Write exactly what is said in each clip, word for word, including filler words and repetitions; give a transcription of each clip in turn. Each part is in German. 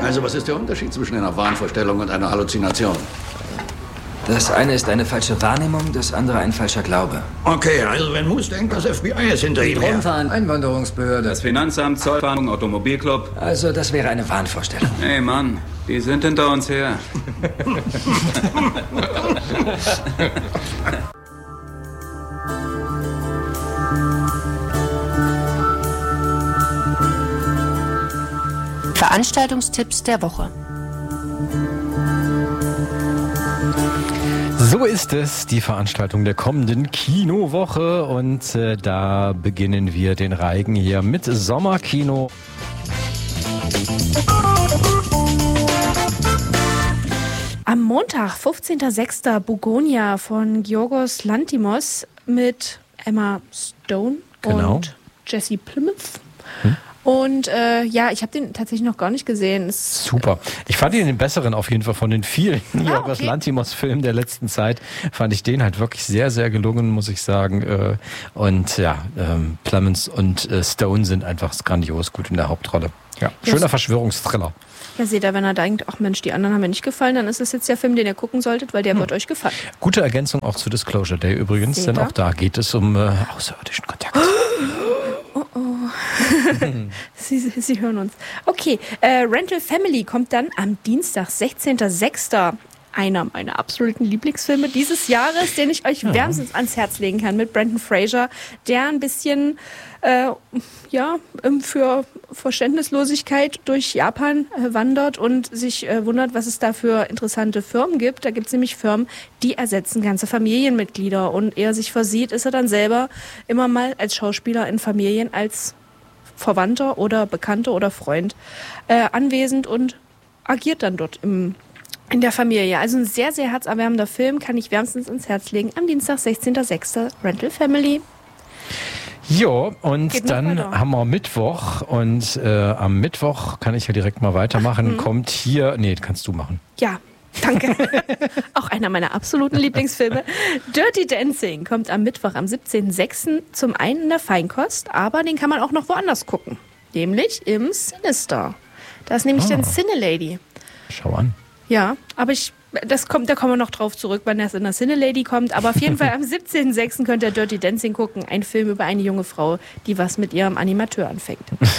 Also, was ist der Unterschied zwischen einer Wahnvorstellung und einer Halluzination? Das eine ist eine falsche Wahrnehmung, das andere ein falscher Glaube. Okay, also wenn Moose denkt, das F B I ist hinter ihm her. Rumfahren, Einwanderungsbehörde. Das Finanzamt, Zollfahndung, Automobilclub. Also, das wäre eine Wahnvorstellung. Hey, Mann, die sind hinter uns her. Veranstaltungstipps der Woche. So ist es, die Veranstaltung der kommenden Kinowoche und äh, da beginnen wir den Reigen hier mit Sommerkino. Am Montag, fünfzehnter sechster Bugonia von Giorgos Lanthimos mit Emma Stone Genau. und Jesse Plymouth. Hm? Und äh, ja, ich habe den tatsächlich noch gar nicht gesehen. Es Super. Ich fand ihn den besseren auf jeden Fall von den vielen Giorgos okay. Lanthimos-Filmen der letzten Zeit. Fand ich den halt wirklich sehr, sehr gelungen, muss ich sagen. Äh, Und ja, ähm, Clemens und äh, Stone sind einfach grandios gut in der Hauptrolle. Ja, schöner Yes. Verschwörungsthriller. Ja, seht ihr, wenn er denkt, ach Mensch, die anderen haben mir nicht gefallen, dann ist es jetzt der Film, den ihr gucken solltet, weil der Hm. wird euch gefallen. Gute Ergänzung auch zu Disclosure Day übrigens, Seht denn ihr? auch da geht es um äh, außerirdischen Kontakt. Oh oh. Sie, Sie, Sie hören uns. Okay, äh, Rental Family kommt dann am Dienstag, sechzehnter sechster Einer meiner absoluten Lieblingsfilme dieses Jahres, den ich euch Ja. wärmstens ans Herz legen kann, mit Brendan Fraser, der ein bisschen äh, ja, ähm, für Verständnislosigkeit durch Japan äh, wandert und sich äh, wundert, was es da für interessante Firmen gibt. Da gibt es nämlich Firmen, die ersetzen ganze Familienmitglieder. Und ehe er sich versieht, ist er dann selber immer mal als Schauspieler in Familien als Verwandter oder Bekannter oder Freund äh, anwesend und agiert dann dort im in der Familie. Also ein sehr, sehr herzerwärmender Film, kann ich wärmstens ins Herz legen. Am Dienstag, sechzehnter sechster Rental Family. Jo, und Geht noch dann weiter. haben wir Mittwoch und äh, am Mittwoch kann ich ja direkt mal weitermachen. Mhm. Kommt hier, nee, kannst du machen. Ja, danke. Auch einer meiner absoluten Lieblingsfilme. Dirty Dancing kommt am Mittwoch, am siebzehnten sechsten zum einen in der Feinkost, aber den kann man auch noch woanders gucken. Nämlich im Sinister. Da ist nämlich Ah. dann Cine-Lady. Schau an. Ja, aber ich, das kommt, da kommen wir noch drauf zurück, wann das in der Cine-Lady kommt. Aber auf jeden Fall am siebzehnten sechsten könnt ihr Dirty Dancing gucken. Ein Film über eine junge Frau, die was mit ihrem Animateur anfängt.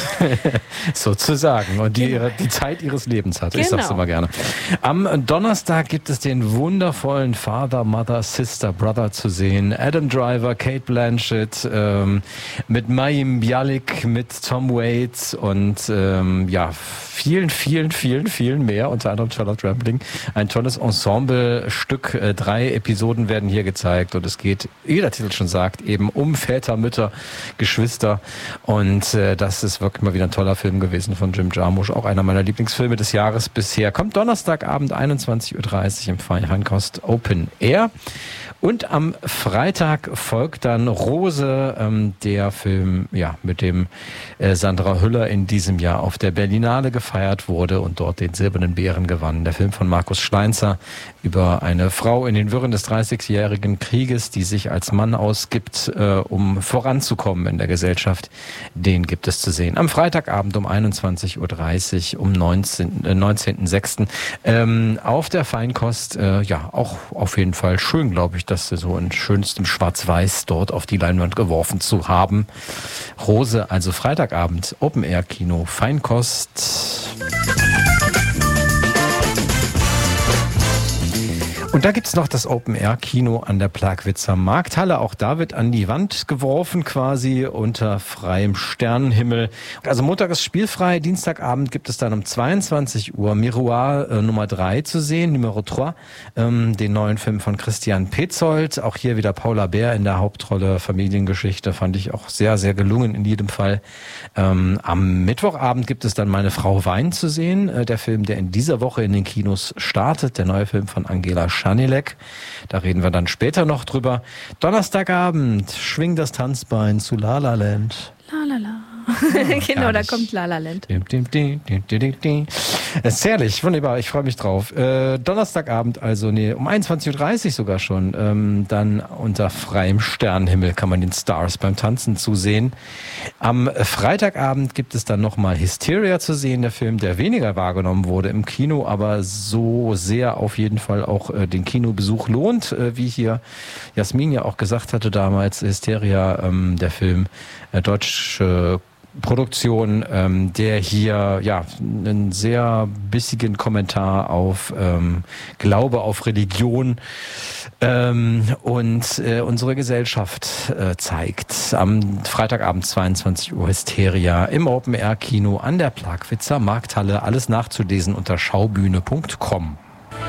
Sozusagen. Und die Genau. ihre, die Zeit ihres Lebens hatte. Ich sag's Genau. immer gerne. Am Donnerstag gibt es den wundervollen Father, Mother, Sister, Brother zu sehen. Adam Driver, Kate Blanchett, ähm, mit Mayim Bialik, mit Tom Waits und ähm, ja, vielen, vielen, vielen, vielen mehr. Unter anderem Charlotte Rampling. Ein tolles Ensemble-Stück. Äh, drei Episoden werden hier gezeigt und es geht, wie der Titel schon sagt, eben um Väter, Mütter, Geschwister. Und äh, das ist wirklich mal wieder ein toller Film gewesen von Jim Jarmusch. Auch einer meiner Lieblingsfilme des Jahres bisher. Kommt Donnerstagabend einundzwanzig Uhr dreißig im Feinkost Open Air. Und am Freitag folgt dann Rose, ähm, der Film, ja, mit dem äh, Sandra Hüller in diesem Jahr auf der Berlinale gefeiert wurde und dort den Silbernen Bären gewann. Der Film von Markus Schleinzer über eine Frau in den Wirren des dreißigjährigen Krieges, die sich als Mann ausgibt, äh, um voranzukommen in der Gesellschaft. Den gibt es zu sehen. Am Freitagabend um einundzwanzig Uhr dreißig, um neunzehnten sechsten Ähm, auf der Feinkost, äh, ja, auch auf jeden Fall schön, glaube ich, das so in schönstem Schwarz-Weiß dort auf die Leinwand geworfen zu haben. Rose, also Freitagabend, Open-Air-Kino, Feinkost. Und da gibt's noch das Open-Air-Kino an der Plagwitzer Markthalle. Auch da wird an die Wand geworfen quasi unter freiem Sternenhimmel. Also Montag ist spielfrei, Dienstagabend gibt es dann um zweiundzwanzig Uhr Miroir äh, Nummer drei zu sehen, Numero drei, ähm, den neuen Film von Christian Petzold. Auch hier wieder Paula Bär in der Hauptrolle, Familiengeschichte, fand ich auch sehr, sehr gelungen in jedem Fall. Ähm, am Mittwochabend gibt es dann Meine Frau Wein zu sehen, äh, der Film, der in dieser Woche in den Kinos startet, der neue Film von Angela Schanilek. Da reden wir dann später noch drüber. Donnerstagabend, Schwing das Tanzbein zu La La Land. La la la. Genau, da herrlich. kommt La La Land. Dim, dim, dim, dim, dim, dim. Das ist herrlich, wunderbar, ich freue mich drauf. Äh, Donnerstagabend, also nee, um einundzwanzig Uhr dreißig sogar schon, ähm, dann unter freiem Sternenhimmel kann man den Stars beim Tanzen zusehen. Am Freitagabend gibt es dann nochmal Hysteria zu sehen, der Film, der weniger wahrgenommen wurde im Kino, aber so sehr auf jeden Fall auch äh, den Kinobesuch lohnt, äh, wie hier Jasmin ja auch gesagt hatte damals, Hysteria, ähm, der Film, äh, deutsche äh, Produktion, ähm, der hier ja einen sehr bissigen Kommentar auf ähm, Glaube, auf Religion ähm, und äh, unsere Gesellschaft äh, zeigt. Am Freitagabend zweiundzwanzig Uhr Hysteria im Open-Air-Kino an der Plagwitzer Markthalle. Alles nachzulesen unter schaubühne punkt com.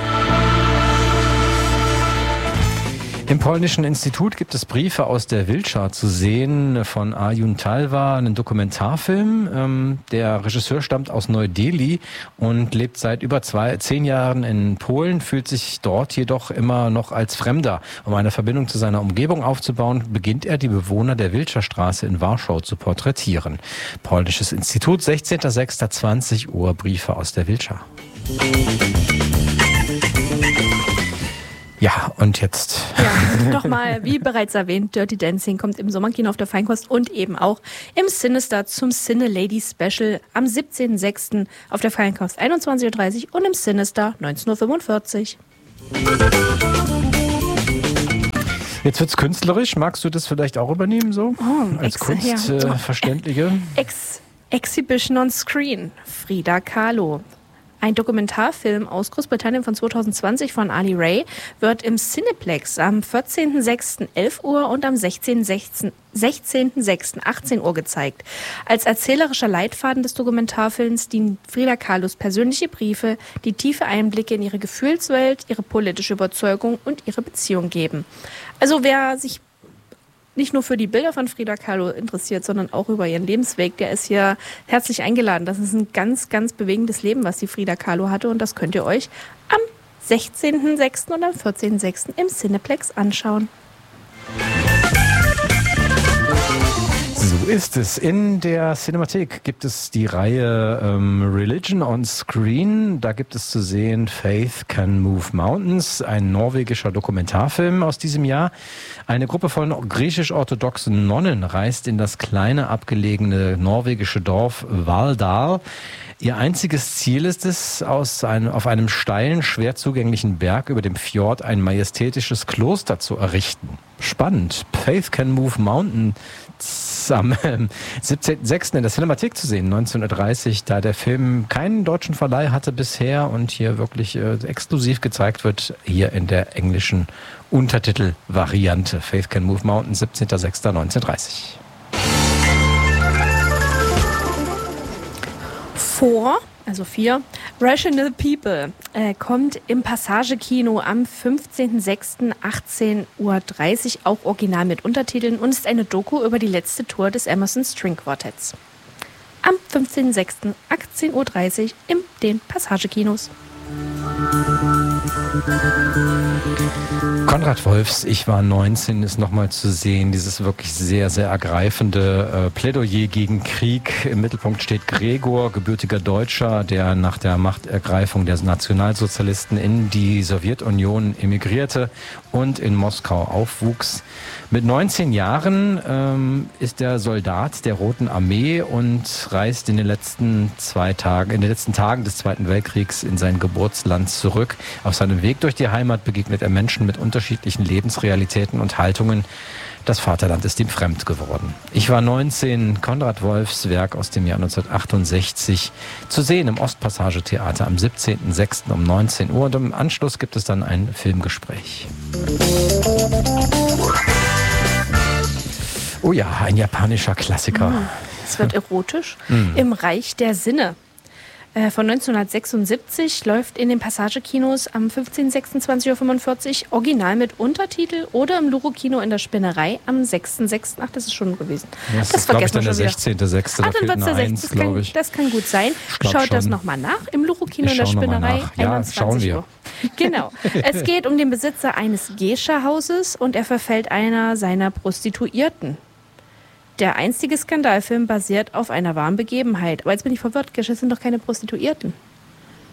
Im Polnischen Institut gibt es Briefe aus der Wilczar zu sehen von Arjun Talva, einen Dokumentarfilm. Der Regisseur stammt aus Neu-Delhi und lebt seit über zwei, zehn Jahren in Polen, fühlt sich dort jedoch immer noch als Fremder. Um eine Verbindung zu seiner Umgebung aufzubauen, beginnt er, die Bewohner der Wilczarstraße in Warschau zu porträtieren. Polnisches Institut, sechzehnter sechster zwanzig Uhr, Briefe aus der Wilczar. Ja, und jetzt... Ja, nochmal, wie bereits erwähnt, Dirty Dancing kommt im Sommerkino auf der Feinkost und eben auch im Sinister zum Cine Lady Special am siebzehnten sechsten auf der Feinkost einundzwanzig Uhr dreißig und im Sinister neunzehn Uhr fünfundvierzig. Jetzt wird's künstlerisch. Magst du das vielleicht auch übernehmen, so? Oh, als ex- Kunstverständliche? Ja. Äh, ex- Exhibition on Screen, Frida Kahlo. Ein Dokumentarfilm aus Großbritannien von zwanzig zwanzig von Ali Ray wird im Cineplex am vierzehnten sechsten elf Uhr und am sechzehnten sechsten achtzehn Uhr gezeigt. Als erzählerischer Leitfaden des Dokumentarfilms dienen Frida Kahlos persönliche Briefe, die tiefe Einblicke in ihre Gefühlswelt, ihre politische Überzeugung und ihre Beziehung geben. Also wer sich nicht nur für die Bilder von Frida Kahlo interessiert, sondern auch über ihren Lebensweg, der ist hier herzlich eingeladen. Das ist ein ganz, ganz bewegendes Leben, was die Frida Kahlo hatte, und das könnt ihr euch am sechzehnten sechsten und am vierzehnten sechsten im Cineplex anschauen. So ist es. In der Cinemathek gibt es die Reihe ähm, Religion on Screen. Da gibt es zu sehen Faith Can Move Mountains, ein norwegischer Dokumentarfilm aus diesem Jahr. Eine Gruppe von griechisch-orthodoxen Nonnen reist in das kleine, abgelegene norwegische Dorf Valldal. Ihr einziges Ziel ist es, aus einem, auf einem steilen, schwer zugänglichen Berg über dem Fjord ein majestätisches Kloster zu errichten. Spannend. Faith Can Move Mountains am siebzehnten sechsten in der Cinemathek zu sehen, neunzehn Uhr dreißig, da der Film keinen deutschen Verleih hatte bisher und hier wirklich äh, exklusiv gezeigt wird, hier in der englischen Untertitelvariante. Faith Can Move Mountains, siebzehnter sechster neunzehn Uhr dreißig. Vor, also vier, Rational People äh, kommt im Passagekino am fünfzehnten sechsten achtzehn Uhr dreißig, auch original mit Untertiteln, und ist eine Doku über die letzte Tour des Emerson String Quartetts. Am fünfzehnten sechsten achtzehn Uhr dreißig in den Passagekinos. Konrad Wolfs Ich war neunzehn ist nochmal zu sehen. Dieses wirklich sehr, sehr ergreifende äh, Plädoyer gegen Krieg. Im Mittelpunkt steht Gregor, gebürtiger Deutscher, der nach der Machtergreifung der Nationalsozialisten in die Sowjetunion emigrierte und in Moskau aufwuchs. Mit neunzehn Jahren ähm, ist er Soldat der Roten Armee und reist in den letzten zwei Tagen, in den letzten Tagen des Zweiten Weltkriegs in sein Geburtsland zurück. Auf seinem Weg durch die Heimat begegnet er Menschen mit unterschiedlichen Lebensrealitäten und Haltungen. Das Vaterland ist ihm fremd geworden. Ich war neunzehn, Konrad Wolfs Werk aus dem Jahr neunzehnhundertachtundsechzig, zu sehen im Ostpassage-Theater am siebzehnten sechsten um neunzehn Uhr, und im Anschluss gibt es dann ein Filmgespräch. Oh ja, ein japanischer Klassiker. Es wird erotisch. Mhm. Im Reich der Sinne. Von neunzehnhundertsechsundsiebzig läuft in den Passagekinos am fünfzehnten sechsten zwanzig Uhr fünfundvierzig, original mit Untertitel, oder im Luro-Kino in der Spinnerei am sechsten sechsten Ach, das ist schon gewesen. Das, das ist, glaube ich, dann der schon wieder. sechzehnte sechste Ah, dann wird es der sechzehnte glaube ich. Das kann gut sein. Schaut Schaut das schon. nochmal nach. Im Luro-Kino Ich in der schau noch mal Spinnerei nach. Ja, einundzwanzig schauen wir. Uhr. Genau. Es geht um den Besitzer eines Geisha-Hauses und er verfällt einer seiner Prostituierten. Der einstige Skandalfilm basiert auf einer wahren Begebenheit. Aber jetzt bin ich verwirrt. Geisha sind doch keine Prostituierten.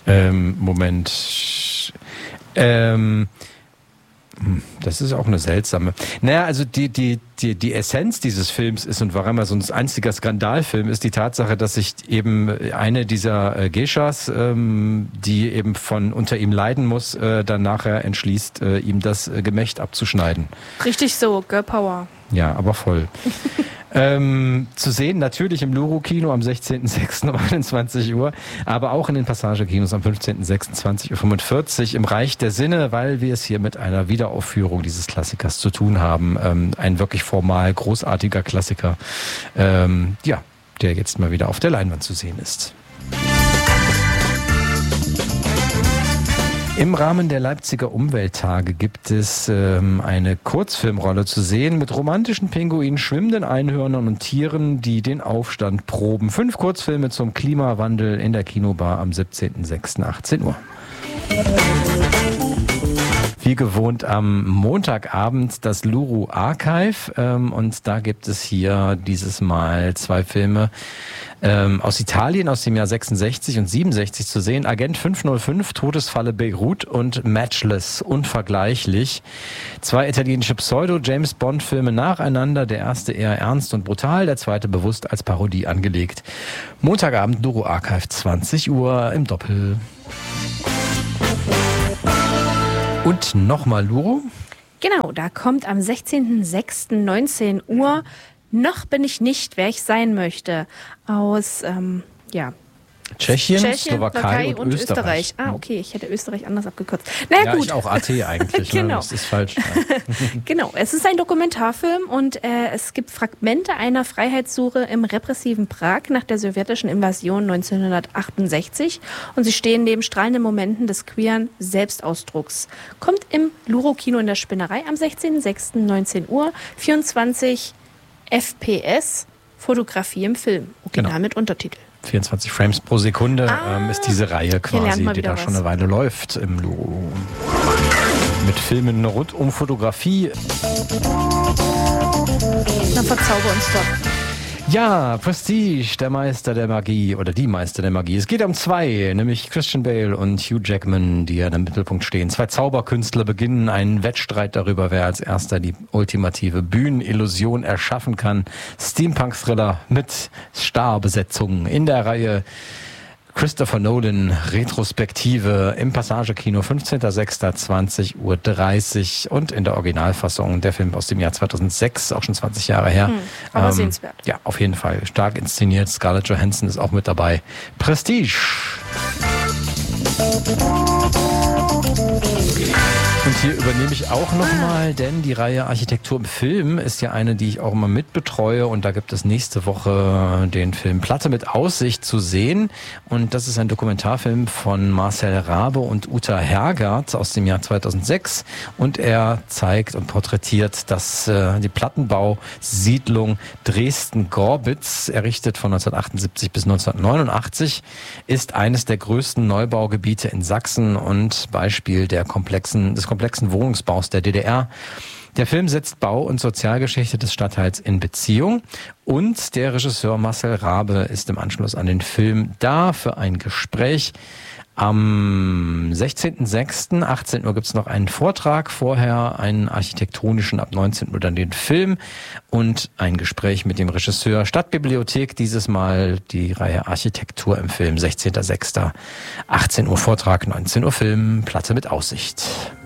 Ähm, Moment. Ähm, das ist auch eine seltsame. Naja, also die, die, die, die Essenz dieses Films ist und warum er so ein einziger Skandalfilm ist, die Tatsache, dass sich eben eine dieser äh, Geishas, ähm, die eben von unter ihm leiden muss, äh, dann nachher entschließt, äh, ihm das äh, Gemächt abzuschneiden. Richtig so, Girl Power. Ja, aber voll. ähm, zu sehen natürlich im Luro-Kino am sechzehnten sechsten um einundzwanzig Uhr, aber auch in den Passagekinos am fünfzehnten sechsten zwanzig Uhr fünfundvierzig im Reich der Sinne, weil wir es hier mit einer Wiederaufführung dieses Klassikers zu tun haben. Ähm, ein wirklich formal großartiger Klassiker, ähm, ja, der jetzt mal wieder auf der Leinwand zu sehen ist. Im Rahmen der Leipziger Umwelttage gibt es ähm, eine Kurzfilmrolle zu sehen mit romantischen Pinguinen, schwimmenden Einhörnern und Tieren, die den Aufstand proben. Fünf Kurzfilme zum Klimawandel in der Kinobar am siebzehnten sechsten achtzehn Uhr. Wie gewohnt am Montagabend das Luru Archive ähm, und da gibt es hier dieses Mal zwei Filme ähm, aus Italien aus dem Jahr sechsundsechzig und siebenundsechzig zu sehen. Agent fünf null fünf, Todesfalle Beirut und Matchless, unvergleichlich. Zwei italienische Pseudo-James-Bond-Filme nacheinander, der erste eher ernst und brutal, der zweite bewusst als Parodie angelegt. Montagabend Luru Archive, zwanzig Uhr im Doppel. Und nochmal Luro. Genau, da kommt am sechzehnten sechsten neunzehn Uhr Noch bin ich nicht, wer ich sein möchte. Aus, ähm, ja... Tschechien, Tschechien Slowakei, Slowakei und, und Österreich. Österreich. Ah, okay, ich hätte Österreich anders abgekürzt. Na naja, ja, gut. ich auch A T eigentlich. Genau. Ne? Das ist falsch. Ja. Genau, es ist ein Dokumentarfilm und äh, es gibt Fragmente einer Freiheitssuche im repressiven Prag nach der sowjetischen Invasion neunzehnhundertachtundsechzig und sie stehen neben strahlenden Momenten des queeren Selbstausdrucks. Kommt im Luro-Kino in der Spinnerei am sechzehnten sechsten neunzehn Uhr, vierundzwanzig F P S, Fotografie im Film, original Genau. mit Untertitel. vierundzwanzig Frames pro Sekunde Ah, ähm, ist diese Reihe quasi, die da was. schon eine Weile läuft im Luro. Mit Filmen rund um Fotografie. Dann verzauber uns doch. Ja, Prestige, der Meister der Magie oder die Meister der Magie. Es geht um zwei, nämlich Christian Bale und Hugh Jackman, die ja im Mittelpunkt stehen. Zwei Zauberkünstler beginnen einen Wettstreit darüber, wer als erster die ultimative Bühnenillusion erschaffen kann. Steampunk-Thriller mit Starbesetzung in der Reihe Christopher Nolan Retrospektive im Passagekino fünfzehnten sechsten zwanzig Uhr dreißig und in der Originalfassung der Film aus dem Jahr zweitausendsechs, auch schon zwanzig Jahre her. Hm, aber ähm, sehenswert. Ja, auf jeden Fall stark inszeniert. Scarlett Johansson ist auch mit dabei. Prestige. Und hier übernehme ich auch nochmal, denn die Reihe Architektur im Film ist ja eine, die ich auch immer mitbetreue und da gibt es nächste Woche den Film Platte mit Aussicht zu sehen und das ist ein Dokumentarfilm von Marcel Rabe und Uta Hergert aus dem Jahr zweitausendsechs und er zeigt und porträtiert das, äh, die Plattenbausiedlung Dresden-Gorbitz, errichtet von neunzehnhundertachtundsiebzig bis neunzehnhundertneunundachtzig, ist eines der größten Neubaugebiete in Sachsen und Beispiel der komplexen, des komplexen Wohnungsbaus der D D R. Der Film setzt Bau- und Sozialgeschichte des Stadtteils in Beziehung und der Regisseur Marcel Rabe ist im Anschluss an den Film da für ein Gespräch. Am sechzehnten sechsten achtzehn Uhr gibt's noch einen Vortrag, vorher einen architektonischen, ab neunzehn Uhr dann den Film und ein Gespräch mit dem Regisseur. Stadtbibliothek, dieses Mal die Reihe Architektur im Film, sechzehnten sechsten achtzehn Uhr Vortrag, neunzehn Uhr Film, Platte mit Aussicht.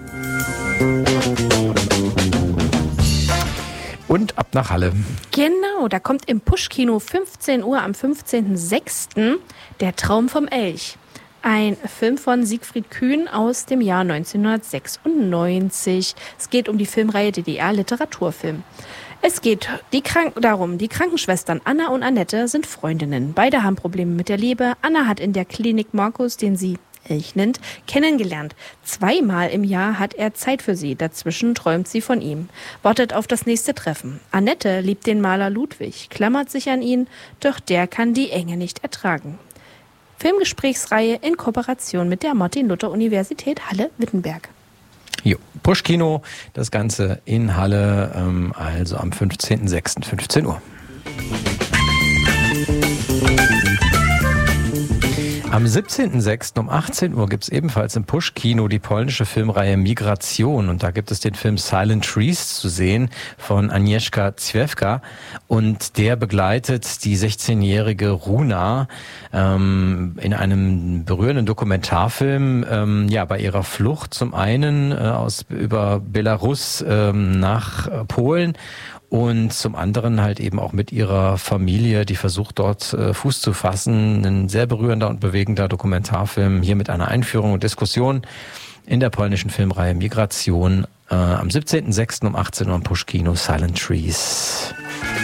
Und ab nach Halle. Genau, da kommt im Push-Kino fünfzehn Uhr am fünfzehnten sechsten Der Traum vom Elch. Ein Film von Siegfried Kühn aus dem Jahr neunzehnhundertsechsundneunzig. Es geht um die Filmreihe D D R-Literaturfilm. Es geht die Krank- darum, die Krankenschwestern Anna und Annette sind Freundinnen. Beide haben Probleme mit der Liebe. Anna hat in der Klinik Markus, den sie Elch nennt, kennengelernt. Zweimal im Jahr hat er Zeit für sie. Dazwischen träumt sie von ihm. Wartet auf das nächste Treffen. Annette liebt den Maler Ludwig, klammert sich an ihn, doch der kann die Enge nicht ertragen. Filmgesprächsreihe in Kooperation mit der Martin-Luther-Universität Halle-Wittenberg. Jo, Push-Kino, das Ganze in Halle, ähm, also am fünfzehnten sechsten fünfzehn Uhr. Am siebzehnten sechsten um achtzehn Uhr gibt es ebenfalls im Push-Kino die polnische Filmreihe Migration. Und da gibt es den Film Silent Trees zu sehen von Agnieszka Zwiefka. Und der begleitet die sechzehnjährige Runa ähm, in einem berührenden Dokumentarfilm ähm, ja, bei ihrer Flucht zum einen äh, aus über Belarus ähm, nach äh, Polen. Und zum anderen halt eben auch mit ihrer Familie, die versucht dort äh, Fuß zu fassen. Ein sehr berührender und bewegender Dokumentarfilm, hier mit einer Einführung und Diskussion in der polnischen Filmreihe Migration. Äh, am siebzehnten sechsten um achtzehn Uhr im Push-Kino Silent Trees.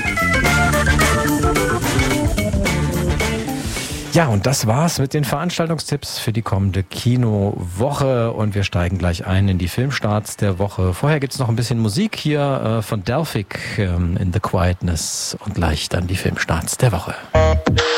Ja, und das war's mit den Veranstaltungstipps für die kommende Kinowoche und wir steigen gleich ein in die Filmstarts der Woche. Vorher gibt's noch ein bisschen Musik hier äh, von Delphic ähm, in the Quietness und gleich dann die Filmstarts der Woche.